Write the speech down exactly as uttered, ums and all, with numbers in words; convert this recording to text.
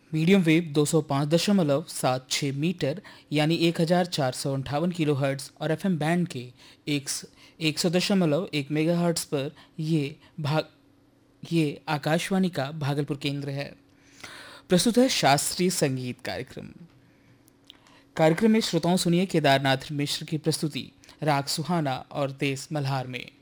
Medium wave दो सौ पाँच दशमलव सात छः मीटर यानी एक हज़ार चार सौ अंठावन किलो हर्ट्ज और एफएम बैंड के एक एक सौ दशमलव एक मेगा हर्ट्ज पर ये भाग ये आकाशवाणी का भागलपुर केंद्र है। प्रस्तुत है शास्त्रीय संगीत कार्यक्रम। कार्यक्रम में श्रोताओं सुनिए केदारनाथ मिश्र की प्रस्तुति राग सुहाना और देश मल्हार में।